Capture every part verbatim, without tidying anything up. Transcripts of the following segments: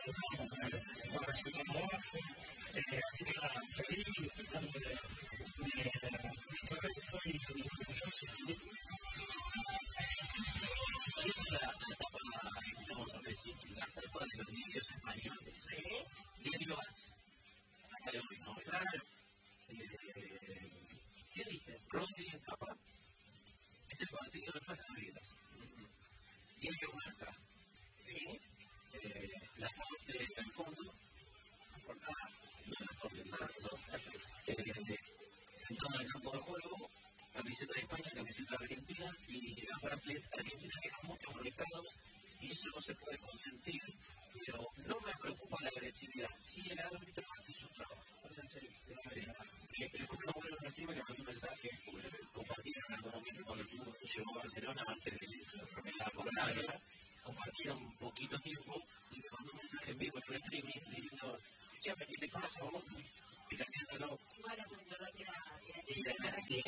Es Argentina deja muchos mercados y eso no se puede consentir, pero no me preocupa la agresividad, si el árbitro hace su trabajo. Sí. El Julio Bueno una firma que mandó un mensaje, compartieron en algún momento cuando el club llegó a Barcelona antes de la enfermedad coronaria, compartieron poquito tiempo y me mandó un mensaje en vivo en el streaming diciendo, escúchame, ¿qué te pasa vos? Picaneándolo. Bueno, pues yo lo quiero decir. Sí,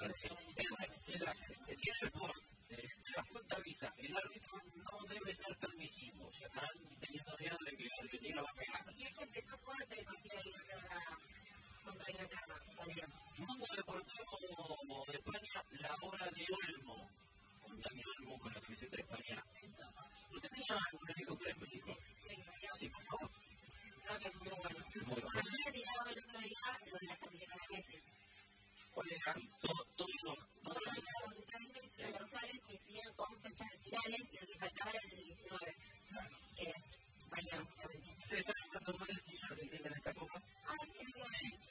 tiene el por la Junta avisa, el árbitro no debe ser permisivo, ya están teniendo miedo de que Argentina va a pegar. Y es que empezó fuerte el partido de Inglaterra contra Inglaterra, también. Mundo Deportivo de España, la hora de Olmo, con Dani Olmo con la camiseta de España. ¿Usted tenía un amigo que me dijo? Sí, por favor. Creo que es muy bueno. Muy bueno. A mí me tiraba el otro día lo de las camisetas de Messi. ¿Cuál era? Todo, todo, todo. Todas las camisetas de Messi universales que hacían con fechas finales y el que faltaba era el diecinueve. Claro. Que es mañana, justamente. ¿Ustedes saben cuántos goles hizo Argentina en esta copa? Ah, qué bien.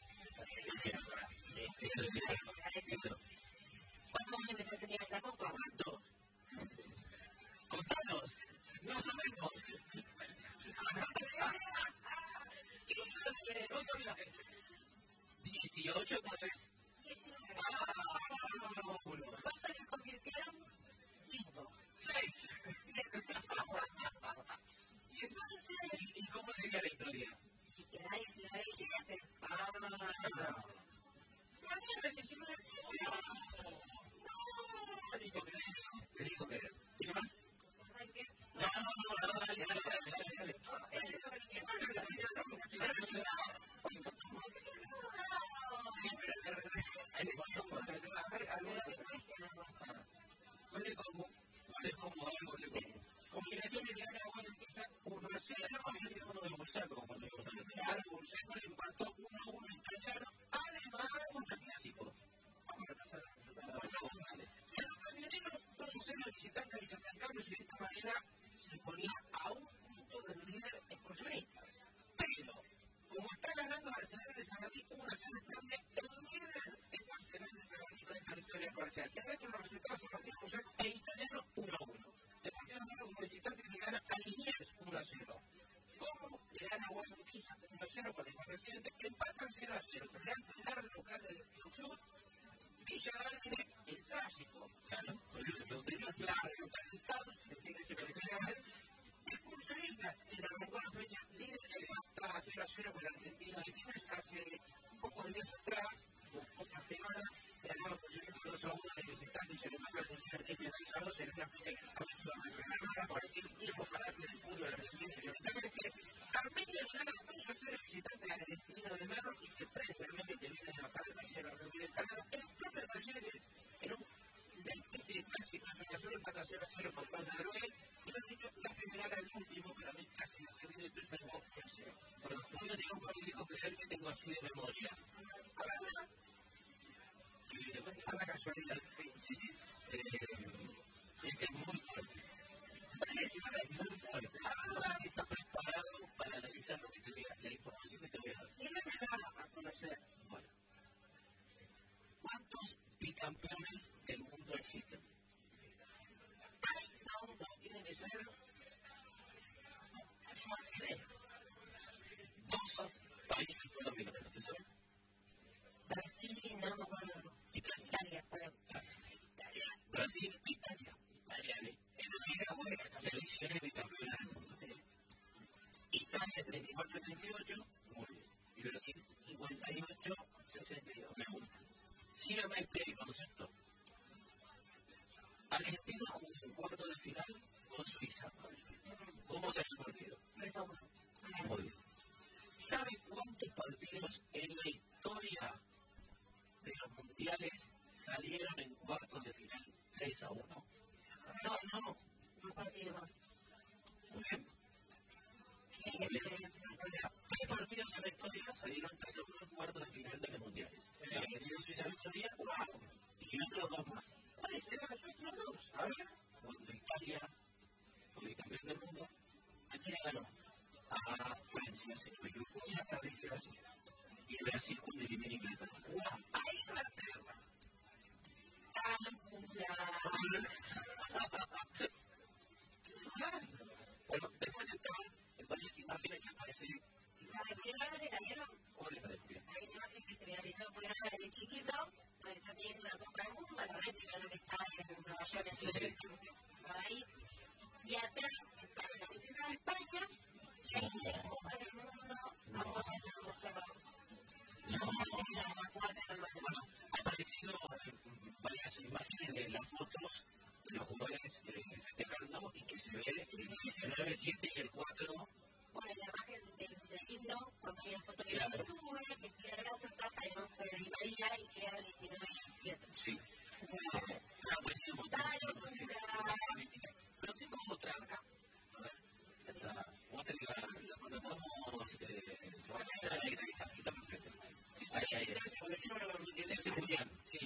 ¿Cuántos goles metió Argentina en esta copa? ¿Cuántos? Contanos. No sabemos. dieciocho goles. ¿Cuántos le convirtieron? Cinco. Seis. Y entonces, ¿y cómo sería la historia? Y que da diecinueve y siete. Ah, no. Imagínate diecinueve y siete. No, digo que te digo que ¿tiene más? No, no, no, no, dale, dale, dale, dale, dale. Combinaciones de ahora bueno empieza uno a cero, y uno de Bursaco cuando íbamos a la al Bursaco le empató uno a uno italiano, además un clásico. Vamos a pasar a los resultados. Los camioneros dos a cero visitantes de San Carlos y de esta manera se ponía a un punto del líder excursionistas. Pero, como está ganando Arsenal de Sarandí uno a cero grande, el líder es Arsenal de Sarandí con esta victoria parcial. El resto de los resultados son Martín Bursaco e italiano uno a uno. Deportivo Nuevo como visitante le gana a Liniers uno a cero. Como le gana a Guadalquivir uno a cero con el más reciente, empatan cero a cero. Real Pilar local del Sur, Villa Dálmine, el clásico. Claro, lo tenemos claro, localizados, decir ese partido. Excursionistas, en la recuerda fecha, líder se levanta cero a cero con la Argentina de Tines hace pocos días atrás, pocas semanas, ganaba Excursionistas dos a uno de visitantes y se le manda a Argentina Champions dos a dos en una fecha que estaba a partir del tiempo para hacer el fútbol argentino. Lamentablemente, Armenia le gana dos a cero al visitante argentino de Merlo y se prende realmente viene a bajar el tercero al República Canadá. En el propio Talleres, en una especie de clásico, en la zona empata cero a cero con Pablo de Ruel, y lo han dicho la general al último, pero a mí casi la segunda y tercera jugó uno a cero. Bueno, voy a tener un par de hijos creer que tengo así de memoria. A la casualidad, sí, sí, sí. Es que es muy fuerte. Es muy fuerte. No sé si estás preparado para analizar lo que te voy a, la información que te voy a dar. Y de verdad, a conocer. Bueno. ¿Cuántos bicampeones del mundo existen? No, no, tiene que ser. Dos países fueron bicampeones, ¿te sabes? Brasil, no me acuerdo. Italia. Italia, perdón. Italia. Brasil, Italia. Italia, en la Liga Buena, selecciones bicampeonas del mundo. Italia, treinta y cuatro treinta y ocho. Muy bien. Y Brasil, cincuenta y ocho sesenta y dos. Me gusta. Sígame este concepto. Argentina jugó un cuarto de final con Suiza. ¿Cómo salió el partido? tres a uno. ¿Sabe cuántos partidos en la historia de los mundiales salieron en cuartos de final tres a uno? No, no, no partido más. Muy bien. Muy bien. ¿Qué partidos en la historia salieron tres a uno en cuartos de final de los mundiales? El Argentina Suiza el otro día, wow. Y otros dos más. ¿Cuáles eran los otros dos? A ver. Cuando Italia fue campeón del mundo, ¿a quién ganó? A Francia, si no me equivoco. Y hasta Brasil. Y Brasil cuando eliminó Inglaterra. ¡Wow! ¡A Inglaterra! ¡Ah, locura! Bueno, después entraron en varias imágenes que aparecen. ¿La de Primer le cayeron? ¿Cuál es la de Primer? Hay una imagen que se viralizó por una cara de chiquito, donde está teniendo una Copa del Mundo, la réplica de que está en Nueva York, en sí. ahí. Y atrás está la camiseta de España, y ahí dice Copa del Mundo, apoyando a los perros. No, la cuarta de la Bueno, ha aparecido varias imágenes de las fotos de los jugadores eh, festejando y que se ve el diecinueve siete y el cuatro. Con la imagen del, del himno, cuando hay la foto que se sube, que tira el brazo, taja el once de Di María y queda el diecinueve siete. Sí. Eh, ha aparecido un montón de pero tengo otra acá. A ver, esta, otra la, la podemos eh, llevar a la negra, está, está perfecta. Ahí, ahí, ahí. Ese Julián. Sí.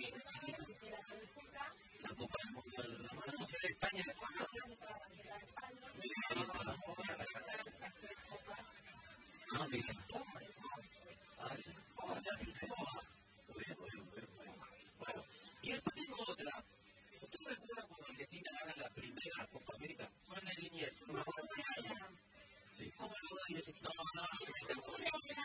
La Copa del Mundo de la mano. ¿Se ve España de fondo? Ah, mira. Ay, hola, muy bien, muy bien, muy bien. Bueno, y después tengo otra. ¿Usted recuerda cuando Argentina gana la primera Copa América? Fue en el Liniers, una Copa América. Sí. ¿Cómo lo dice? No, no, no, no.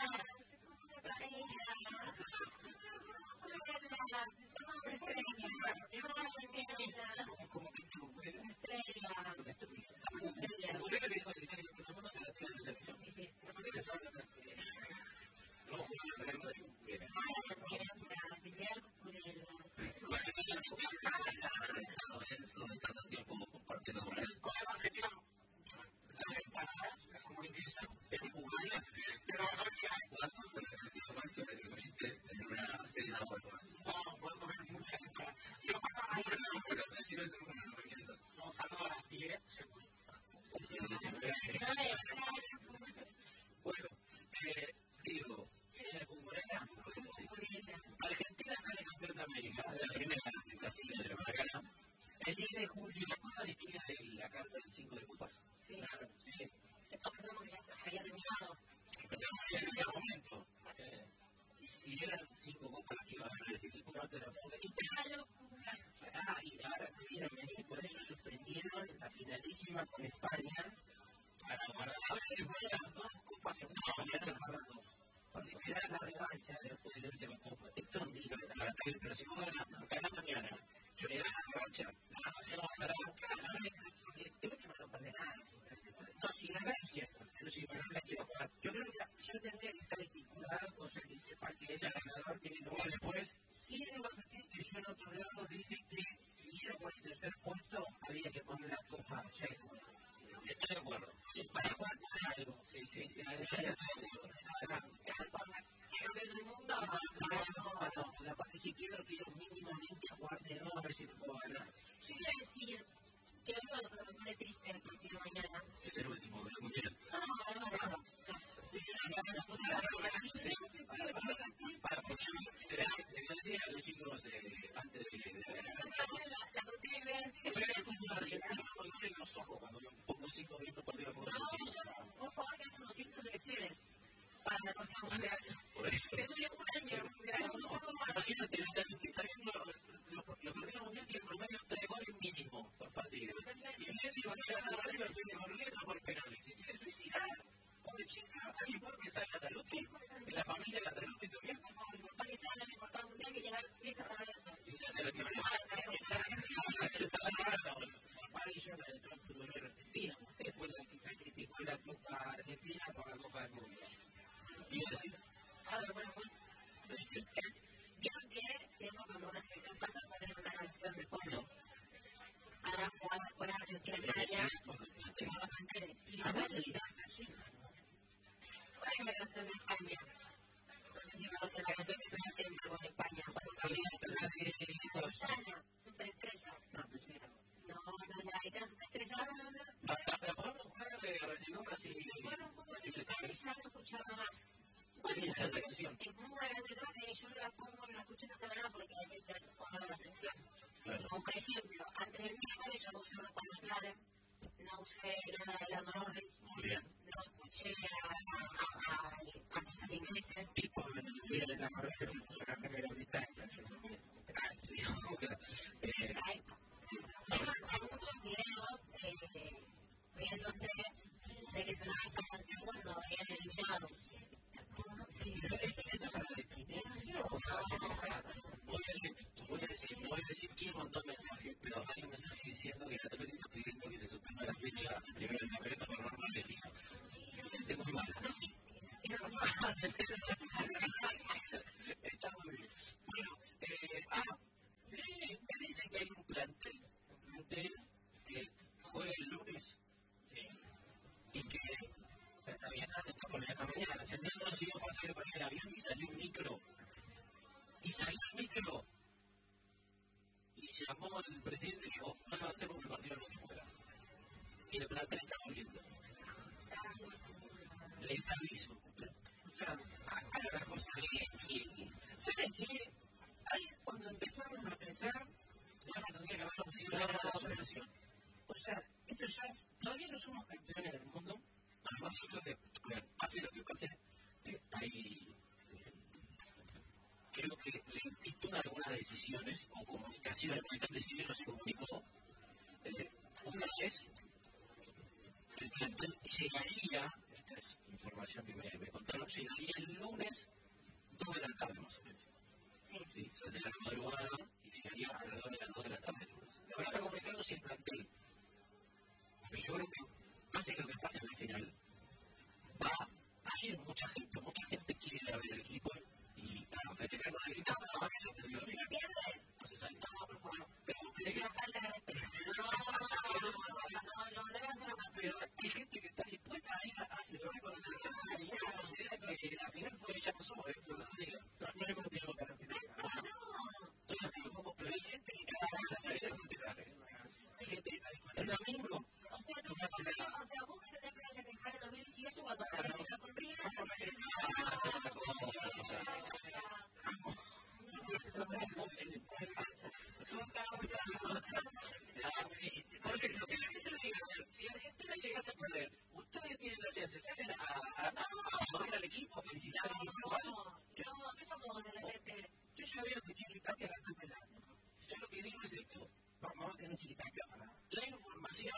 Como que tú, estrella. Estrella. ¿Por qué le dijo que se le no se la tiene en la selección? Sí. ¿Por qué le sabe la no, el Real Madrid. Bien. Eso, tanto tiempo compartiendo con él. Con el argentino. La comunicación, el jugador, pero cuatro, pero el argentino más se me viste en una serie de juegos. No, puedo ver muchas. Yo para no ver no, pero me sirve de unos novecientos. No, salgo a las diez. Bueno, eh, digo, ¿quién es Cucurella? Argentina sale campeón de América, la primera en Brasil de la Maracaná. El diez de julio, ¿se acuerda la historia de la carta del cinco de copas? Sí, claro, sí. Esto pensamos que ya había terminado. Empezamos ya en ese momento. Eh, y si eran cinco copas las que iba a ganar este equipo, no te lo pongo. Ah, y ahora pudieron venir, por eso suspendieron la finalísima con España para guardar las dos copas en una mañana. Porque será la revancha después de la última copa. Esto es lindo, pero si vos ganás, ganás mañana, yo le doy la revancha, no, no se va a ganar porque de mucho no pasa nada. No, si ganás es cierto, pero si ganás la quiero jugar. Yo creo que ya tendría que estar estipulado, cosa que sepa que ese ganador tiene que jugar después. Sí, debo admitir que yo en otro lado dije que si era por el tercer puesto, había que poner la copa ya. Estoy de acuerdo. Para jugar con algo. Sí, sí. Estoy de acuerdo. El mundo, la parte si quiero que yo mínimamente jugar de nuevo a ver si lo puedo ganar. Yo iba a decir que es lo que me pone triste el partido de mañana. Es el último del mundial. No, no, no, no. Para apoyar, se le decía a los chicos antes de la continuidad. Pero como un argentino me duelen los ojos cuando yo pongo cinco minutos partido por partido. Por favor, que hacen los cinco selecciones para la próxima mundial. Por eso. Que dure un año. Imagínate, que está viendo los partidos mundiales que en promedio tres goles mínimo por partido. Y viene y va a hacer la partida corriendo por penales. Si quiere suicidar, pobre chica, alguien puede pensar en la Taluti, en la familia de la Taluti también. Para que sea la importante mundial que llegar listo para eso. Y se hace la primera. Para ello, la de todo el fútbol argentino. Usted fue la que sacrificó la Copa Argentina por la Copa del Mundo. Y decir, ah, bueno, bueno. Vieron que siempre me se me siempre con España. La gitana, superestrella. No, no, la gitana superestrella. La podemos jugar recién ahora si... Bueno, un poco de ya no escuchaba más. ¿Cuál es esa canción? Es muy buena canción y yo la pongo, la escucho esta semana porque hay que ser honor a la selección. Como por ejemplo, antes del miércoles yo usé una Juan Clara, no usé nada de Lando Norris. Muy bien. No escuché a artistas ingleses. Tipo, de la Marvel se puso una primera británica. Sí, hay muchos videos riéndose de que sonaba esta canción cuando habían eliminados. ¿Cómo se Voy a decir, voy a decir que hay un montón de mensajes, pero hay un mensaje diciendo que la televisión está pidiendo que se suspenda la fecha primero del decreto por norma de Liga. Es muy malo. Tiene razón. Está muy bien. Bueno, eh, ah, me dicen que hay un plantel, un plantel que juega el lunes, sí, y que está bien, está por esta mañana. Entiendo si yo pasé por el avión y salió un micro, y salió el micro, y llamó al presidente y dijo, no lo hacemos el partido no se juega. Y el plantel está volviendo. Les aviso. O sea, hay una cosa bien. ¿Saben qué? Ahí es cuando empezamos a pensar, ya no tendría que haber opcionado la solución. O sea, esto ya es, todavía no somos campeones del mundo. Además, yo creo que, a ver, pase lo que pase, eh, hay, eh, creo que le implican algunas decisiones o comunicaciones, porque el decidido no se comunicó. Eh, una vez, el plantel llegaría, esta es información que me, me contaron, llegaría el lunes dos de la tarde más o menos. Sí, saldría a la madrugada y llegaría alrededor de las dos de la tarde el lunes. La verdad está complicado si el plantel, pero yo creo que pase lo que pase en la final, va a ir mucha gente, mucha gente quiere ir a ver el equipo y a festejar con el equipo, no va a ser el Si se pierde, no se sale. no, por favor. Pero Es una falta de respeto. No, no, no, no debe hacer una pero hay gente que está dispuesta a ir a celebrar con la selección. Uno considera que la final fue ya pasó, ¿eh? Pero no diga. No le hemos tenido para la final. Estoy de acuerdo como, pero hay gente que cada vez la salida es festejar, ¿eh? Hay gente que está dispuesta. El domingo. O sea, tú, o sea, vos que te tenés que festejar en dos mil dieciocho cuando la corrida. Son porque lo que la gente le diga, si la gente le llegase a perder, ustedes tienen la chance, salen a apoyar al equipo, a felicitar al equipo. No, ¿qué somos de la gente? Yo ya veo que Chiquitapia la está pelando. Yo lo que digo es esto. Vamos a tener Chiquitapia para... La información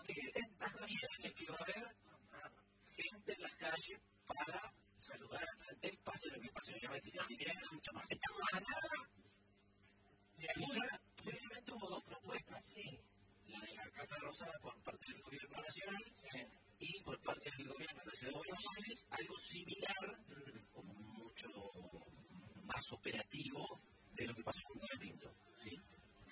es que va a haber gente en las calles para saludar al plantel, pase lo que pase. Obviamente, si alguien quiere mucho más. Estamos a nada. Previamente hubo dos propuestas, sí. La de la Casa Rosada por parte del Gobierno Nacional, sí, y por parte del Gobierno de la Ciudad de Buenos Aires, algo similar, o mucho más operativo de lo que pasó con el Pinto. ¿Sí?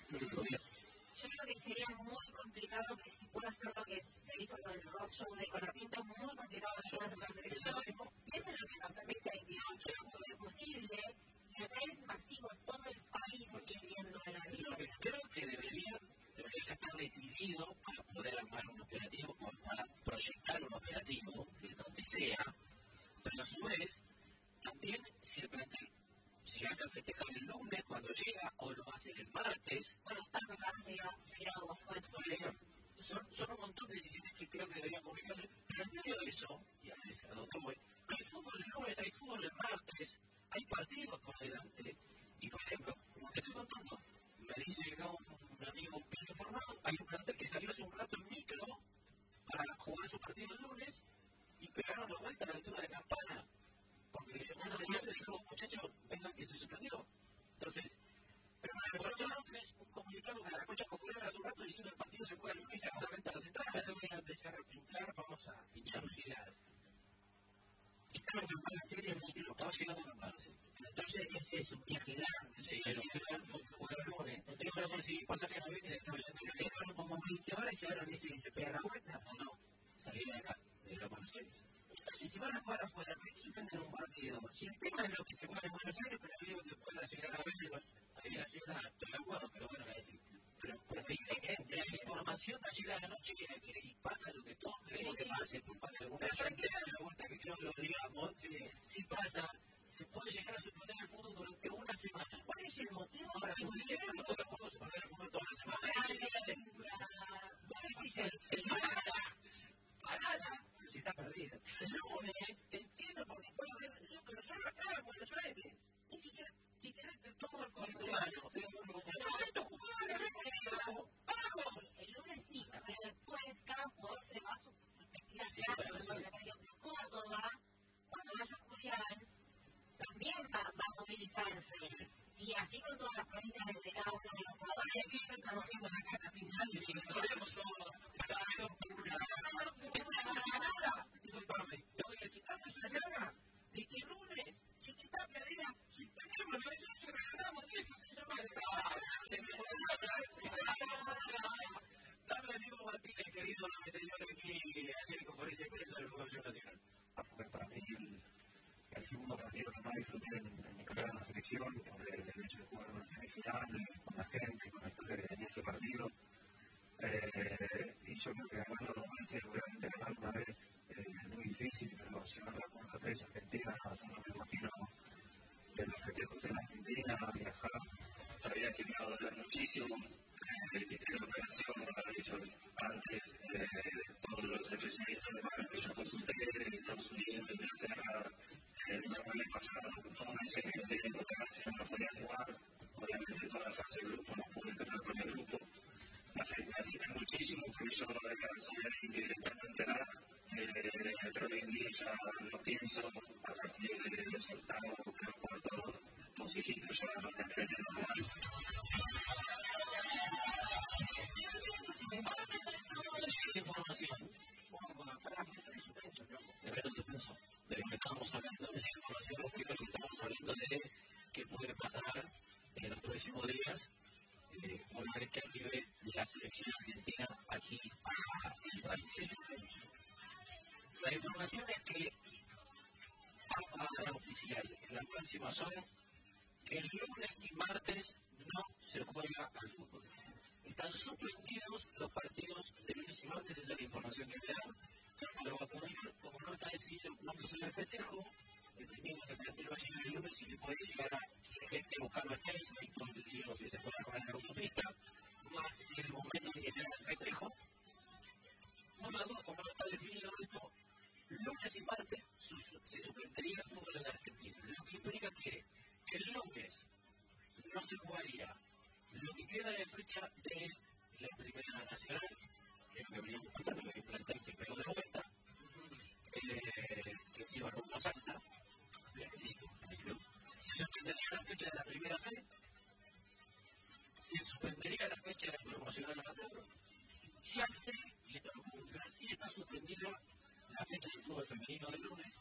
Yo creo que sería muy complicado que se pueda hacer lo que se hizo con el rock show de Colapinto, muy complicado que pueda hacer la selección. Piensen lo que pasó en veinte veintidós, que no es posible, y acá es masivo todo el país viviendo en la vida. Creo que debería, debería ya estar decidido para poder armar un operativo, para proyectar un operativo de donde sea, pero a su vez, también si el plantel si hace a festejar el lunes cuando llega o lo va a hacer el martes. Bueno, está empezando a seguir girado más fuerte por eso. Son, son un montón de decisiones que creo que deberían comunicarse, pero en medio de eso, y a veces a donde voy, hay fútbol el lunes, hay fútbol el martes, hay partidos por delante, y por ejemplo, como te estoy contando, me dice acá un, un amigo bien informado, hay un plantel que salió hace un rato en micro para jugar su partido el lunes y pegaron la vuelta a la altura de Campana. Porque le llamó un presidente y dijo, muchachos, vengan que se suspendió. Entonces, pero me recordaron que es un comunicado que sacó Chaco Fuera hace un rato diciendo que el partido se juega el lunes y sacó la venta a las entradas. Ya te voy a empezar a pinchar, vamos a pinchar un cigar. Estaba en Campana serie el micro. Estaba llegando a Campana, sí. Entonces ese es un viaje largo. Sí, es un viaje largo porque juega el lunes. No tengo que conseguir pasaje no viene y se estaba yendo. Llegaron como veinte horas y llegaron y se pega la vuelta. No, no. Salí de acá, de la Buenos Aires. Entonces, si van a jugar afuera, ¿por qué suspenden un partido partido. Si el tema es lo que se juega en Buenos Aires, pero digo que pueda llegar a verlos ahí en la ciudad. Estoy de acuerdo, pero bueno, es decir, pero la información de ayer a la noche era que si pasa lo que todos queremos que pase, por parte de alguna gente, la vuelta que creo que lo digamos, si pasa, se puede llegar a suspender el fútbol durante una semana. ¿Cuál es el motivo para que no te puedo suspender el fútbol toda la semana? ¿Cuál es el parada? Si está perdida. El lunes, entiendo porque puedo ver, pero solo acá en Buenos Aires. Ni siquiera, si querés te tomo el colombiano. Estos jugadores ¡vamos! El lunes sí, pero después cada jugador se va a su respectiva casa. Por ejemplo, Córdoba, cuando vaya a Julián, también va, va a movilizarse. Y así con todas las provincias de cada uno de los jugadores. Y aquí estamos haciendo la carta final y no tenemos nada. Disculpame, te voy a decir, estamos en la llaga de que el lunes, Chiquitapia diga, si tenemos la versión que regalamos, y eso se llama de dame, Diego Martínez, querido, dame, señor, aquí, ayer en conferencia de prensa del Fútbol Nacional. Para mí, el, el segundo partido que más disfruté en, en mi carrera en la selección, el hecho de jugar con la selección, con la gente, con la historia que tenía ese partido. Eh, y yo creo que ganarlo dos veces, obviamente ganar una vez eh, es muy difícil, pero llegar a la cuarta fecha Argentina, no me imagino de los festejos en Argentina, viajar, sabía que me iba a doler muchísimo. Eh, y que la operación, como lo he dicho antes, eh, todos los ofrecimientos de que yo consulté de Estados Unidos, de Inglaterra, el año pasado, todo me decía que no tenía operación, no podía jugar. Obviamente, toda la fase de grupo no pude entrenar con el grupo. Me afecta muchísimo porque yo soy alguien que intenta entrenar, eh, pero hoy en día ya no pienso a partir de los octavos, creo por todos los hijitos, ya no me entrené normal. Información. De verdad, suspenso. De lo que estábamos hablando de esa información, lo que estábamos hablando de qué puede pasar en los próximos días. Eh, una vez que arribe la selección argentina aquí a el país. La información es que va a oficial en las próximas horas que el lunes y martes no se juega al fútbol. Están suspendidos los partidos de lunes y martes, esa es la información que me dan. Lo va a comunicar, como no está decidido cuándo será el festejo, dependiendo que el plantel va a llegar el lunes y que puede llegar a gente a buscar las seis, y todo el lío que se puede armar en la autopista, más el momento en que se haga el festejo. Por la duda, como no está definido esto, lunes y martes se suspendería el fútbol en la Argentina, lo que implica que el lunes no se jugaría lo que queda de fecha de la Primera Nacional, que es lo que habríamos contado, que es el plantel que pegó de vuelta, eh, que se iba a rumbo a Salta. Se suspendería la fecha de la primera serie, se suspendería la fecha del promocional amateur, ya sé, y esto lo puedo decir, sí está suspendida la fecha del fútbol femenino del lunes,